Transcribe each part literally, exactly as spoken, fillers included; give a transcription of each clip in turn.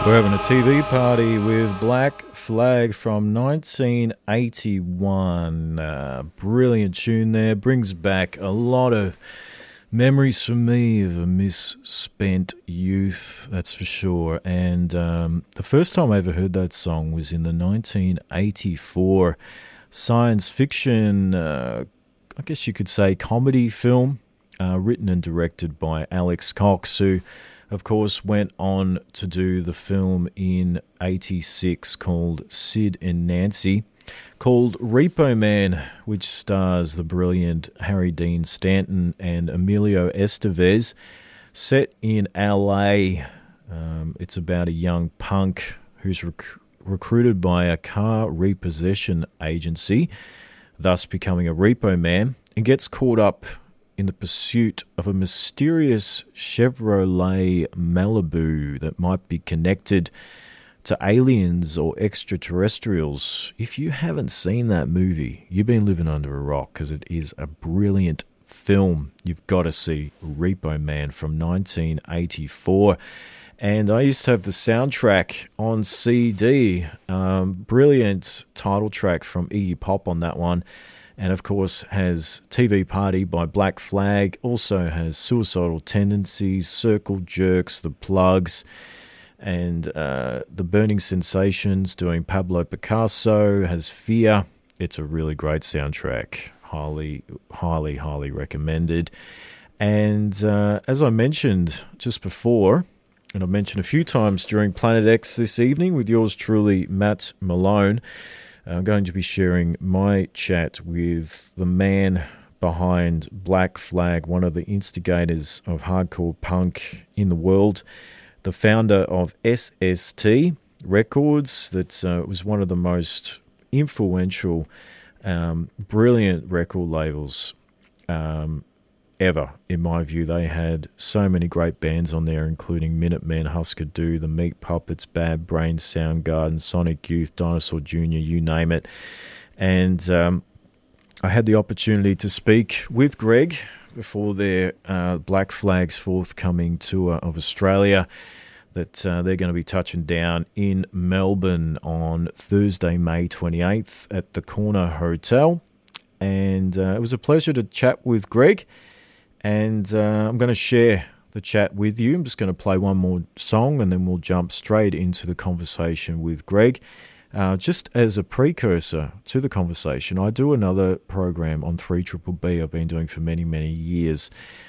We're having a T V party with Black Flag from nineteen eighty-one. Uh, brilliant tune there. Brings back a lot of memories for me of a misspent youth, that's for sure. And um, the first time I ever heard that song was in the nineteen eighty-four science fiction, uh, I guess you could say comedy film, uh, written and directed by Alex Cox, who of course went on to do the film in eighty-six called Sid and Nancy, called Repo Man, which stars the brilliant Harry Dean Stanton and Emilio Estevez, set in L A. Um, it's about a young punk who's rec- recruited by a car repossession agency, thus becoming a repo man, and gets caught up in the pursuit of a mysterious Chevrolet Malibu that might be connected to aliens or extraterrestrials. If you haven't seen that movie, you've been living under a rock, because it is a brilliant film. You've got to see Repo Man from nineteen eighty-four. And I used to have the soundtrack on C D. Um, brilliant title track from Iggy Pop on that one. And of course has T V Party by Black Flag, also has Suicidal Tendencies, Circle Jerks, The Plugs, and uh, The Burning Sensations doing Pablo Picasso, has Fear. It's a really great soundtrack, highly, highly, highly recommended. And uh, as I mentioned just before, and I've mentioned a few times during Planet X this evening with yours truly, Matt Malone, I'm going to be sharing my chat with the man behind Black Flag, one of the instigators of hardcore punk in the world, the founder of S S T Records, that uh, was one of the most influential, um, brilliant record labels um, ever, in my view. They had so many great bands on there, including Minutemen, Husker Du, The Meat Puppets, Bad Brains, Soundgarden, Sonic Youth, Dinosaur Junior, you name it. And um, I had the opportunity to speak with Greg before their uh, Black Flag's forthcoming tour of Australia, that uh, they're going to be touching down in Melbourne on Thursday, May twenty-eighth at the Corner Hotel. And uh, it was a pleasure to chat with Greg. And uh, I'm going to share the chat with you. I'm just going to play one more song and then we'll jump straight into the conversation with Greg. Uh, just as a precursor to the conversation, I do another program on three B B B I've been doing for many, many years.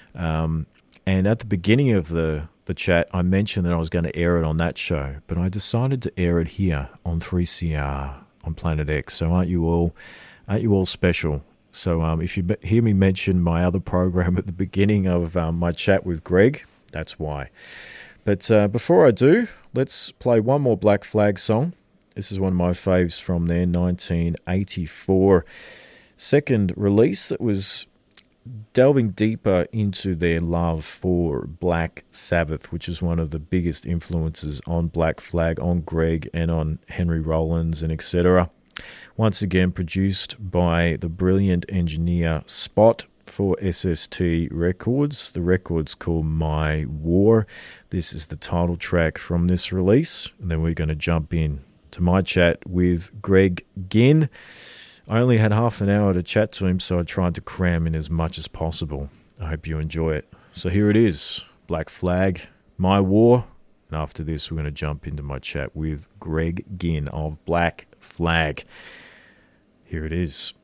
Um, and at the beginning of the, the chat, I mentioned that I was going to air it on that show, but I decided to air it here on three C R on Planet X. So aren't you all, aren't you all special? So um, if you hear me mention my other program at the beginning of um, my chat with Greg, that's why. But uh, before I do, let's play one more Black Flag song. This is one of my faves from their nineteen eighty-four second release that was delving deeper into their love for Black Sabbath, which is one of the biggest influences on Black Flag, on Greg, and on Henry Rollins, and et cetera. Once again, produced by the brilliant engineer Spot for S S T Records. The record's called My War. This is the title track from this release. And then we're going to jump in to my chat with Greg Ginn. I only had half an hour to chat to him, so I tried to cram in as much as possible. I hope you enjoy it. So here it is, Black Flag, My War. And after this, we're going to jump into my chat with Greg Ginn of Black Flag. Here it is.